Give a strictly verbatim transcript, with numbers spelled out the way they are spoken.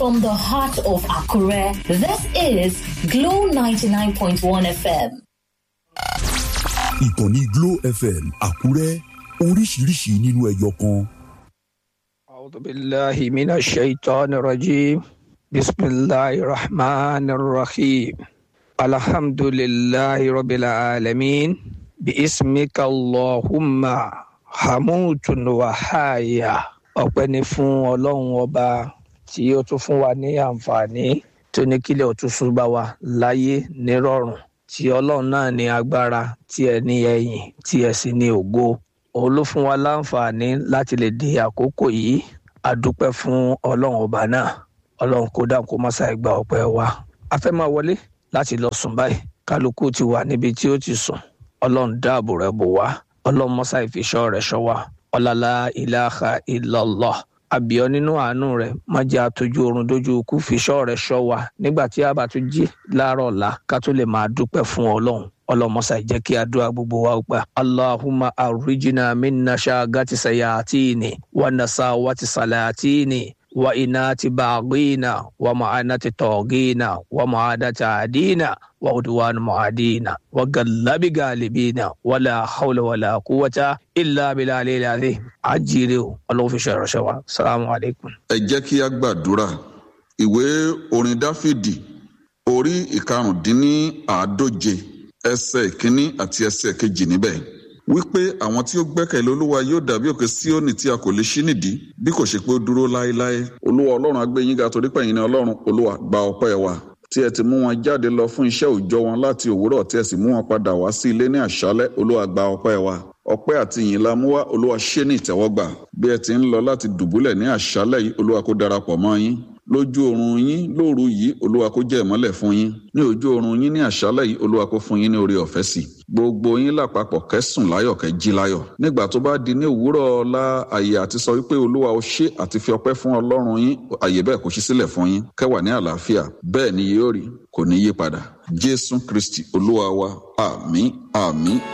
from the heart of Akure, this is Glow ninety-nine point one F M. Ìkànnì Glow F M Àkúrẹ́, oríṣiríṣi nínú ẹyọ kan. A'udhu billahi minash shaitanir rajim. Bismillahir rahmanir rahim. Alhamdulillahi rabbil alamin. Bi'ismika Allahumma hamutun wa haya. Ọpẹ́ ni fún Ọlọ́run ọba tí ó tún fún wa ní àǹfààní tó ní kílẹ̀ ó tún sún bá wa láyé nírọ̀rùn. Tí Ọlọ́run náà ní agbára, tí ẹ ní ẹ̀yìn, tí ẹ sì ní ògo. Òun ló fún wa láǹfààní láti lè di àkókò yìí. A dúpẹ́ fún Ọlọ́run ọba náà. Ọlọ́run kó dáhùn kó má ṣàì gba ọpẹ́ wa. A fẹ́ máa wọlé láti lọ sùn báyìí. Kálukú ti wà níbi tí ó ti sùn. Ọlọ́run dáàbò rẹ̀ bò wá. Ọlọ́run má ṣàì fi ṣọ́ rẹ̀ ṣọ́ wa. Ọlọ́lá ilaha illallah. Àbíọ́ nínú àánú rẹ̀ má jẹ́ àtọ́jú oorun dójú ikú, fi ṣọ́ rẹ̀ ṣọ́ wa nígbà tí a bá tún jí láàárọ̀ ọ̀la ká tó lè máa dúpẹ́ fún Ọlọ́run. Ọlọ́run má ṣàì jẹ́ kí àdúrà gbogbo wa gbà. Allahumma arrijina minna shagati sayatini wa nasawati salatini wa inati baghina wa ma'anati tawgina wa ma'adati adina wa udwan mu'adina wa gallabi galibina wala hawla wala quwwata illa billahi al-azim. Ajire o, Ọlọ́run fi ṣe ìránṣẹ́ wa. Assalamu alaikum. Ẹ jẹ́ kí a gbàdúrà. Ìwé orin Dáfídì orí ìkarùndínláàádóje ẹsẹ̀ ìkíní àti ẹsẹ̀ kejì níbẹ̀ wípé àwọn tí ó gbẹ́kẹ̀lé Olúwa yóò dàbí òkè Síónì tí a kò lè ṣí nídìí bí kò ṣe pé ó dúró láéláé. Olúwa Ọlọ́run á gbé yín ga torí pé ẹ̀yin ni Ọlọ́run. Olúwa gba ọpẹ́ wa tí ẹ ti mú wọn jáde lọ fún iṣẹ́ òòjọ́ wọn láti òwúrọ̀ tí ẹ sì mú wọn padà wá sí ilé ní àṣálẹ́. Olúwa gba ọpẹ́ wa. Ọpẹ́ àti ìyìn la mú wá. Olúwa ṣe ní ìtẹ́wọ́gbà. Bí ẹ ti ń lọ láti dùbúlẹ̀ ní àṣálẹ́ yìí, Olúwa kó darapọ̀ mọ́ yín. Lójú oorun yín lóru yìí, Olúwa kó jẹ́ ìmọ́lẹ̀ fún yín. Ní ojú oorun yín ní àṣálẹ́ yìí, Olúwa kó fún yín ní oore ọ̀fẹ́ sí. Gbogbo yín lápapọ̀ kẹ́sùn láyọ̀ kẹ́ jí láyọ̀. Nígbà tó bá di ní òwúrọ̀ ọ̀la, àyè àti sọ wípé Olúwa ó ṣe àti fi ọpẹ́ fún Ọlọ́run yín, àyè bẹ́ẹ̀ kó ṣí sílẹ̀ fún yín. Kẹ́ wà ní àlàáfíà. Bẹ́ẹ̀ ni yóò rí, kò ní yí padà. Jésù Kristi Olúwa wa. Àmín, àmín.